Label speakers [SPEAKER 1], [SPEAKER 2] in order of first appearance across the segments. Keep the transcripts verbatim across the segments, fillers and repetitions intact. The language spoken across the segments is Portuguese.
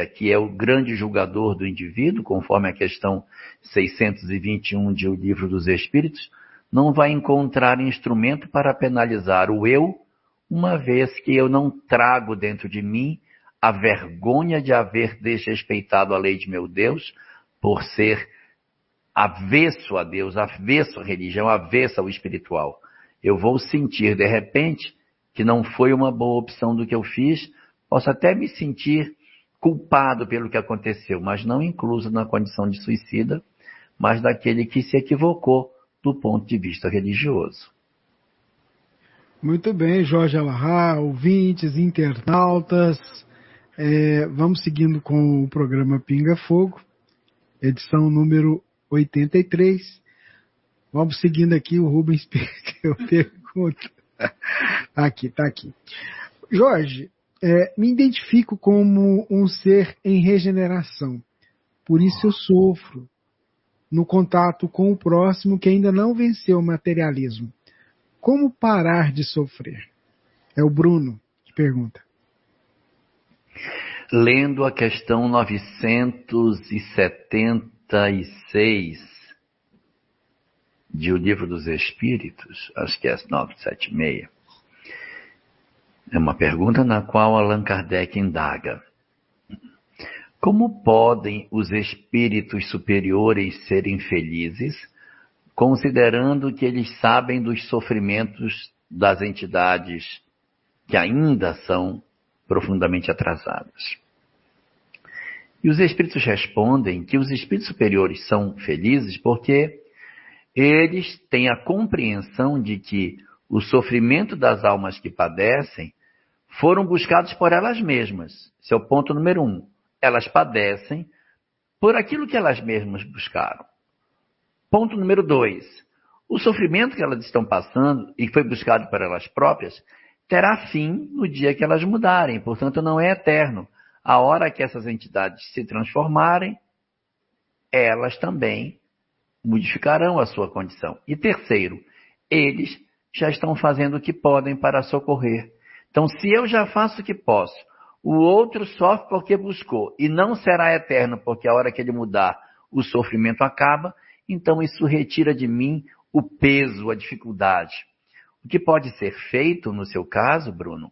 [SPEAKER 1] consciência, que é o grande julgador do indivíduo, conforme a questão seiscentos e vinte e um de O Livro dos Espíritos, não vai encontrar instrumento para penalizar o eu, uma vez que eu não trago dentro de mim a vergonha de haver desrespeitado a lei de meu Deus, por ser avesso a Deus, avesso à religião, avesso ao espiritual. Eu vou sentir, de repente, que não foi uma boa opção do que eu fiz, posso até me sentir culpado pelo que aconteceu, mas não incluso na condição de suicida, mas daquele que se equivocou do ponto de vista religioso.
[SPEAKER 2] Muito bem, Jorge Alahá, ouvintes, internautas, é, vamos seguindo com o programa Pinga Fogo, edição número oitenta e três. Vamos seguindo aqui, o Rubens perdeu a pergunta. Aqui, tá aqui. Jorge, é, me identifico como um ser em regeneração. Por isso eu sofro no contato com o próximo que ainda não venceu o materialismo. Como parar de sofrer? É o Bruno que pergunta.
[SPEAKER 1] Lendo a questão novecentos e setenta e seis de O Livro dos Espíritos, acho que é as novecentos e setenta e seis, é uma pergunta na qual Allan Kardec indaga: como podem os espíritos superiores serem felizes, considerando que eles sabem dos sofrimentos das entidades que ainda são profundamente atrasadas? E os espíritos respondem que os espíritos superiores são felizes porque eles têm a compreensão de que o sofrimento das almas que padecem foram buscados por elas mesmas. Esse é o ponto número um. Elas padecem por aquilo que elas mesmas buscaram. Ponto número dois. O sofrimento que elas estão passando e que foi buscado por elas próprias terá fim no dia que elas mudarem. Portanto, não é eterno. A hora que essas entidades se transformarem, elas também modificarão a sua condição. E terceiro, eles já estão fazendo o que podem para socorrer. Então, se eu já faço o que posso, o outro sofre porque buscou e não será eterno, porque a hora que ele mudar, o sofrimento acaba, então isso retira de mim o peso, a dificuldade. O que pode ser feito, no seu caso, Bruno,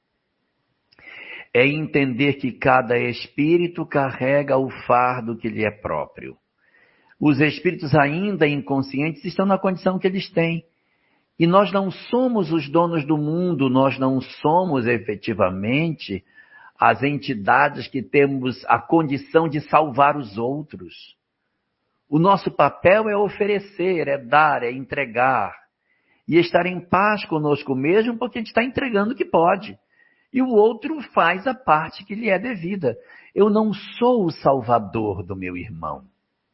[SPEAKER 1] é entender que cada espírito carrega o fardo que lhe é próprio. Os espíritos ainda inconscientes estão na condição que eles têm. E nós não somos os donos do mundo, nós não somos efetivamente as entidades que temos a condição de salvar os outros. O nosso papel é oferecer, é dar, é entregar. E estar em paz conosco mesmo, porque a gente está entregando o que pode. E o outro faz a parte que lhe é devida. Eu não sou o salvador do meu irmão.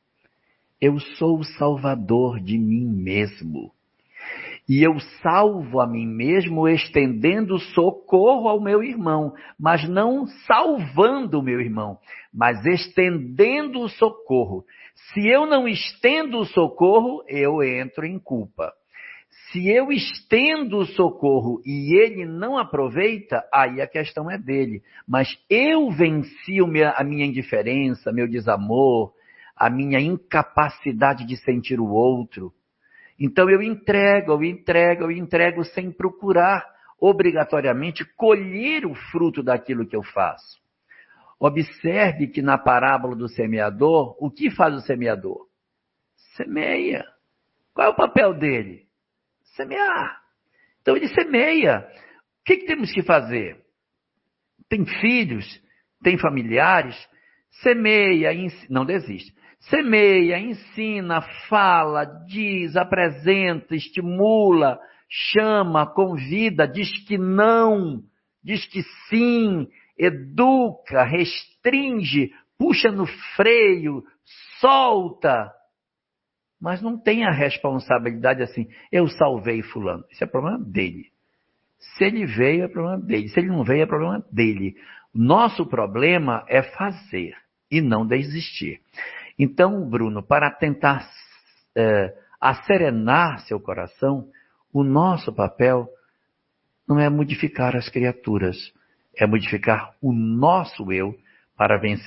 [SPEAKER 1] Eu sou o salvador de mim mesmo. E eu salvo a mim mesmo estendendo socorro ao meu irmão, mas não salvando o meu irmão, mas estendendo o socorro. Se eu não estendo o socorro, eu entro em culpa. Se eu estendo o socorro e ele não aproveita, aí a questão é dele. Mas eu venci a minha indiferença, meu desamor, a minha incapacidade de sentir o outro. Então eu entrego, eu entrego, eu entrego sem procurar obrigatoriamente colher o fruto daquilo que eu faço. Observe que na parábola do semeador, o que faz o semeador? Semeia. Qual é o papel dele? Semear. Então ele semeia. O que, que temos que fazer? Tem filhos, tem familiares, semeia, não desiste. Semeia, ensina, fala, diz, apresenta, estimula, chama, convida, diz que não, diz que sim, educa, restringe, puxa no freio, solta. Mas não tem a responsabilidade assim, eu salvei fulano. Isso é problema dele. Se ele veio, é problema dele. Se ele não veio, é problema dele. Nosso problema é fazer e não desistir. Então, Bruno, para tentar é, acerenar seu coração, o nosso papel não é modificar as criaturas, é modificar o nosso eu para vencer